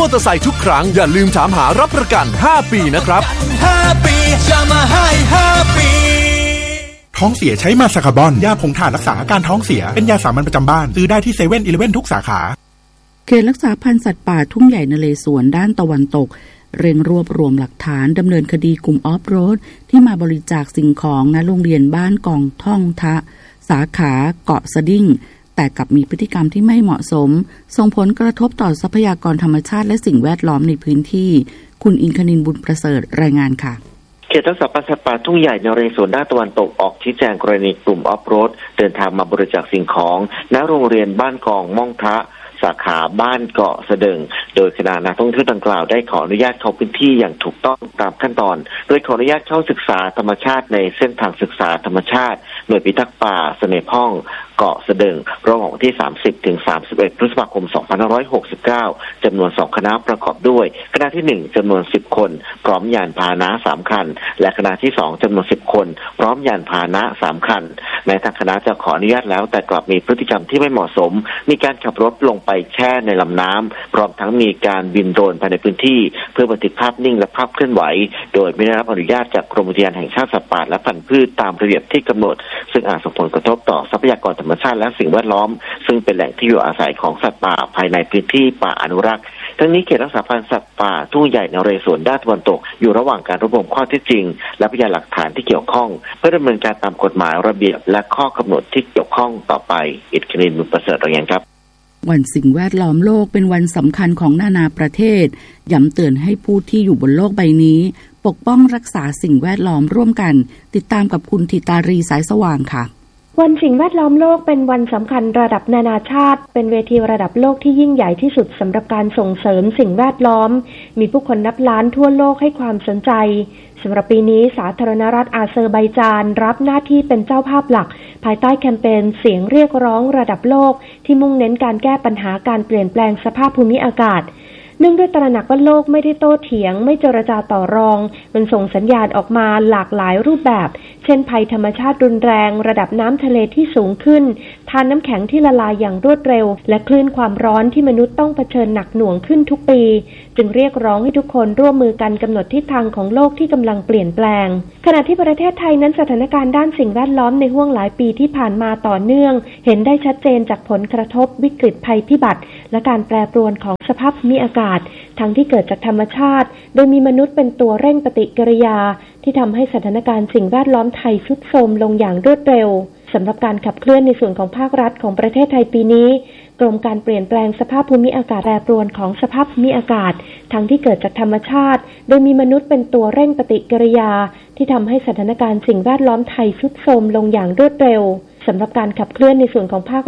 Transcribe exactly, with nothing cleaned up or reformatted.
เตอร์ไซค์ทุกครั้งอย่าลืมถามหารับประกันห้าปีนะครับห้าปีจะมาให้ห้าปีท้องเสียใช้มาซาคาบอนยาผงถ่านรักษาอาการท้องเสียเป็นยาสามัญประจำบ้านซื้อได้ที่เซเว่นอีเลฟเว่นทุกสาขาเขตรักษาพันธุ์สัตว์ป่าทุ่งใหญ่นเรศวรด้านตะวันตกเร่งรวบรวมหลักฐานดำเนินคดีกลุ่มออฟโรดที่มาบริจาคสิ่งของณโรงเรียนบ้านกองท่องทะสาขาเกาะสะดิ้งแต่กลับมีพฤติกรรมที่ไม่เหมาะสมส่งผลกระทบต่อทรัพยากรธรรมชาติและสิ่งแวดล้อมในพื้นที่คุณอินคณินบุญประเสริฐรายงานค่ะเขตรักษาพันธุ์สัตว์ป่าทุ่งใหญ่นเรศวรด้านตะวันตกออกชี้แจงกรณีกลุ่มออฟโรดเดินทางมาบริจาคสิ่งของณโรงเรียนบ้านกองม่องทะสาขาบ้านเกาะสะเดิงโดยคณะนักท่องเที่ยวดังกล่าวได้ขออนุญาตเข้าพื้นที่อย่างถูกต้องตามขั้นตอนโดยขออนุญาตเข้าศึกษาธรรมชาติในเส้นทางศึกษาธรรมชาติหน่วยพิทักษ์ป่าเสน่ห์พ่องเกาะสะเดิงระหว่างวันที่สามสิบถึงสามสิบเอ็ดพฤษภาคมสองพันห้าร้อยหกสิบเก้าจำนวนสองคณะประกอบด้วยคณะที่หนึ่งจำนวนสิบคนพร้อมยานพาหนะสามคันและคณะที่สองจำนวนสิบคนพร้อมยานพาหนะสามคันแม้ทางคณะจะขออนุญาตแล้วแต่กลับมีพฤติกรรมที่ไม่เหมาะสมมีการขับรถลงไปแช่ในลำน้ำพร้อมทั้งมีการบินโดรนภายในพื้นที่เพื่อบันทึกภาพนิ่งและภาพเคลื่อนไหวโดยไม่ได้รับอนุญาตจากกรมอุทยานแห่งชาติสัตว์ป่าและพันธุ์พืชตามระเบียบที่กำหนดซึ่งอาจส่งผลกระทบต่อทรัพยากรธรรมชาติและสิ่งแวดล้อมซึ่งเป็นแหล่งที่อยู่อาศัยของสัตว์ป่าภายในพื้นที่ป่าอนุรักษ์ทั้งนี้เขตรักษาพันธุ์สัตว์ป่าทุ่งใหญ่นเรศวรด้านตะวันตกอยู่ระหว่างการรวบรวมข้อเท็จจริงและพยานหลักฐานที่เกี่ยวข้องเพื่อดำเนินการตามกฎหมายระเบียบและข้อกำหนดที่เกี่ยวข้องต่อไปอิทธินินบุญประเสริฐรายงานครับวันสิ่งแวดล้อมโลกเป็นวันสำคัญของนานาประเทศย้ำเตือนให้ผู้ที่อยู่บนโลกใบนี้ปกป้องรักษาสิ่งแวดล้อมร่วมกันติดตามกับคุณธิตารีสายสว่างค่ะวันสิ่งแวดล้อมโลกเป็นวันสำคัญระดับนานาชาติเป็นเวทีระดับโลกที่ยิ่งใหญ่ที่สุดสำหรับการส่งเสริมสิ่งแวดล้อมมีผู้คนนับล้านทั่วโลกให้ความสนใจสำหรับปีนี้สาธารณรัฐอาเซอร์ไบจานรับหน้าที่เป็นเจ้าภาพหลักภายใต้แคมเปญเสียงเรียกร้องระดับโลกที่มุ่งเน้นการแก้ปัญหาการเปลี่ยนแปลงสภาพภูมิอากาศเนื่องด้วยตระหนักว่าโลกไม่ได้โต้เถียงไม่เจรจาต่อรองมันส่งสัญญาณออกมาหลากหลายรูปแบบเช่นภัยธรรมชาติรุนแรงระดับน้ำทะเลที่สูงขึ้นทานน้ำแข็งที่ละลายอย่างรวดเร็วและคลื่นความร้อนที่มนุษย์ต้องเผชิญหนักหน่วงขึ้นทุกปีจึงเรียกร้องให้ทุกคนร่วมมือกันกำหนดทิศทางของโลกที่กำลังเปลี่ยนแปลงขณะที่ประเทศไทยนั้นสถานการณ์ด้านสิ่งแวดล้อมในห้วงหลายปีที่ผ่านมาต่อเนื่องเห็นได้ชัดเจนจากผลกระทบวิกฤตภัยพิบัติและการแปรปรวนของสภาพภูมิอากาศทั้งที่เกิดจากธรรมชาติโดยมีมนุษย์เป็นตัวเร่งปฏิกิริยาที่ทำให้สถานการณ์สิ่งแวดล้อมไทยทรุดโทรมลงอย่างรวดเร็วสำหรับการขับเคลื่อนในส่วนของภาครัฐของประเทศไทยปีนี้กรมการเปลี่ยนแปลงสภาพภูมิอากาศแปรปรวนของสภาพภูมิอากาศทั้งที่เกิดจากธรรมชาติโดยมีมนุษย์เป็นตัวเร่งปฏิกิริยาที่ทำให้สถานการณ์สิ่งแวดล้อมไทยทรุดโทรมลงอย่างรวดเร็วสำหรับการขับเคลื่อนในส่วนของภาค